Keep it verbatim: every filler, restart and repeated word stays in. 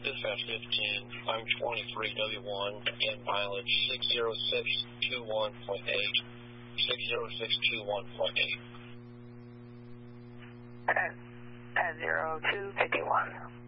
Dispatch fifteen, I'm twenty-three W one, and mileage six zero six two one point eight. six zero six two one point eight. Okay, at zero two fifty-one.